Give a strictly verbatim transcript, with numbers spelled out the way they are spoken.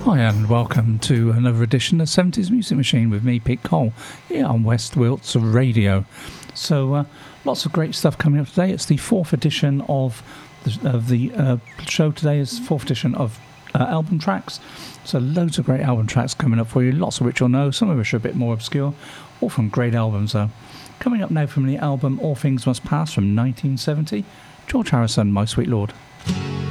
Hi and welcome to another edition of seventies Music Machine with me, Pete Cole, here on West Wilts Radio. So uh, lots of great stuff coming up today. It's the fourth edition of the, of the uh, show today is fourth edition of uh, album tracks. So loads of great album tracks coming up for you, lots of which you'll know, some of which are a bit more obscure, all from great albums though. Coming up now from the album All Things Must Pass from nineteen seventy, George Harrison, My Sweet Lord.